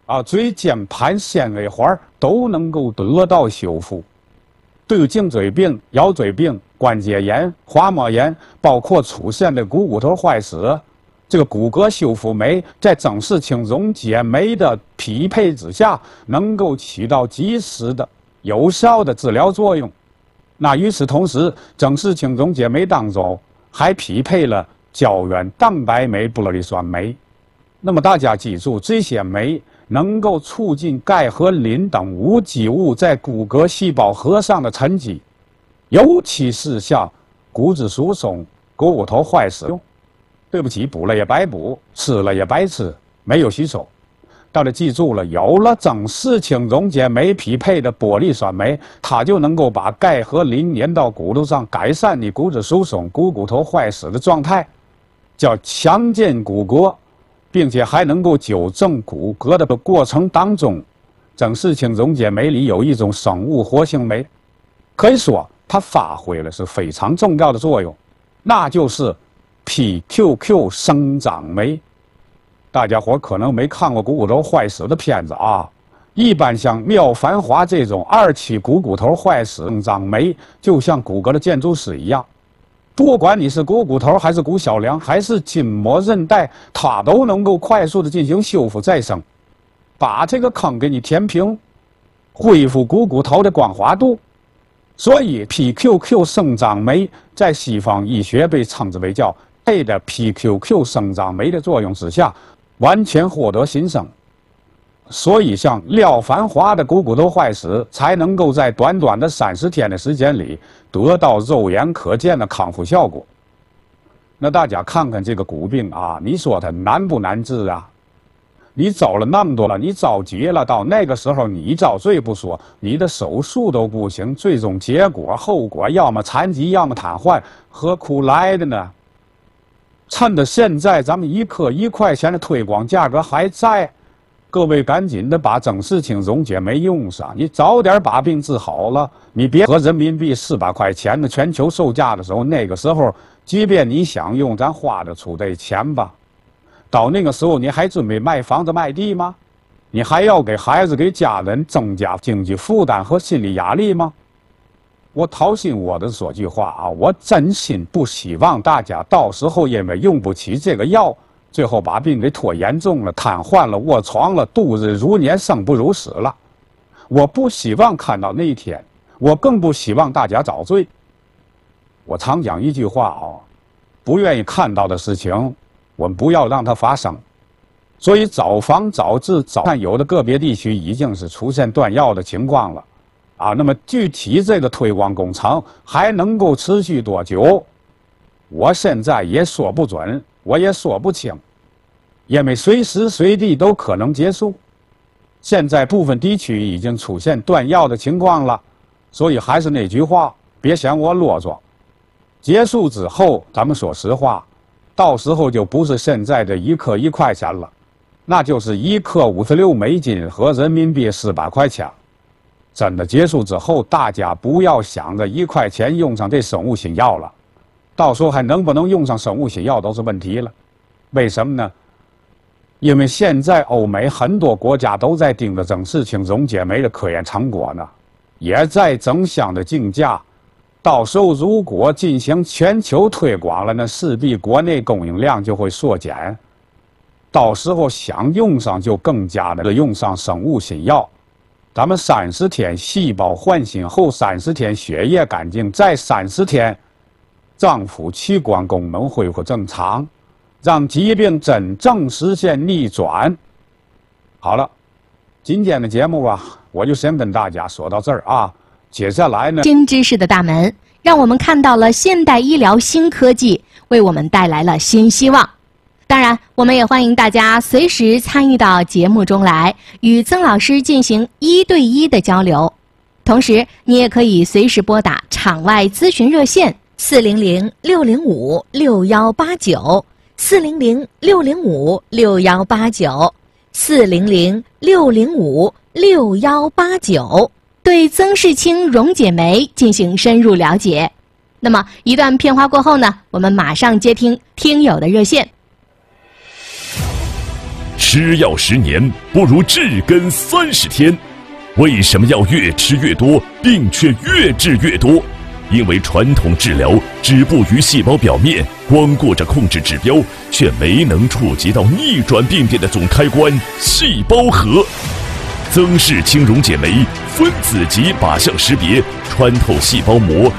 椎间盘纤维环都能够得到修复。对于颈椎病、腰椎病、关节炎、滑膜炎，包括出现的股骨头坏死，这个骨骼修复酶在曾氏青溶解酶的匹配之下，能够起到及时的、有效的治疗作用。那与此同时，曾氏青溶解酶当中还匹配了胶原蛋白酶、布洛利酸酶。那么大家记住，这些酶能够促进钙和磷等无机物在骨骼细胞核上的沉积，尤其是像骨质疏松、股骨头坏死，对不起，补了也白补，吃了也白吃，没有吸收。大家记住了，有了曾氏青溶解酶匹配的玻璃酸酶，它就能够把钙和磷粘到骨头上，改善你骨质疏松、股骨头坏死的状态，叫强健骨骼。并且还能够纠正骨骼的过程当中，曾氏青溶解酶里有一种生物活性酶，可以说它发挥了是非常重要的作用，那就是 PQQ 生长酶。大家伙可能没看过股骨头坏死的片子啊，一般像《妙繁华》这种2期股骨头坏死生长酶，就像骨骼的建筑师一样。不管你是股骨头还是骨小梁还是筋膜韧带，它都能够快速的进行修复再生，把这个坑给你填平，恢复股骨头的光滑度。所以 PQQ 生长酶在西方医学被称之为叫配的 PQQ 生长酶的作用之下，完全获得新生。所以像廖繁华的股骨头坏死才能够在短短的30天的时间里得到肉眼可见的康复效果。那大家看看这个骨病啊，你说它难不难治啊？你走了那么多了，你着急了，到那个时候你遭罪不说，你的手术都不行，最终结果后果要么残疾要么瘫痪，何苦来的呢？趁着现在咱们1克1块钱的推广价格还在，各位赶紧的把曾氏青溶解酶用上，你早点把病治好了，你别和人民币400块钱的全球售价的时候，那个时候即便你想用，咱花得出这钱吧？到那个时候你还准备卖房子卖地吗？你还要给孩子给家人增加经济负担和心理压力吗？我掏心窝子说句话啊，我真心不希望大家到时候因为用不起这个药，最后把病给拖严重了，瘫痪了，卧床了，度日如年，生不如死了。我不希望看到那一天，我更不希望大家遭罪。我常讲一句话啊，不愿意看到的事情，我们不要让它发生。所以早防早治，早看有的个别地区已经是出现断药的情况了，那么具体这个推广工程还能够持续多久，我现在也说不准，我也说不清，因为随时随地都可能结束。现在部分地区已经出现断药的情况了，所以还是那句话，别嫌我啰嗦。结束之后，咱们说实话，到时候就不是现在的1克1块钱了，那就是1克56美金和人民币400块钱。真的结束之后，大家不要想着1块钱用上这生物新药了，到时候还能不能用上生物新药都是问题了。为什么呢？因为现在欧美很多国家都在盯着曾氏青溶解酶的科研成果呢，也在争相的竞价。到时候如果进行全球推广了，那势必国内供应量就会缩减。到时候想用上就更加的用上生物新药。咱们30天细胞唤醒后30天血液干净，再30天脏腑器官功能恢复正常，让疾病真正实现逆转。好了，今天的节目啊，我就先跟大家说到这儿啊。接下来呢， 新知识的大门，让我们看到了现代医疗新科技为我们带来了新希望。当然，我们也欢迎大家随时参与到节目中来，与曾老师进行1对1的交流。同时，你也可以随时拨打场外咨询热线400-605-6189，400-605-6189，对曾氏青溶解酶进行深入了解。那么一段片花过后呢，我们马上接听听友的热线。 吃药10年不如治根30天。为什么要越吃越多，病却越治越多？因为传统治疗止步于细胞表面，光顾着控制指标，却没能触及到逆转病变的总开关——细胞核。增氏轻溶解酶分子级靶向识别穿透细胞膜，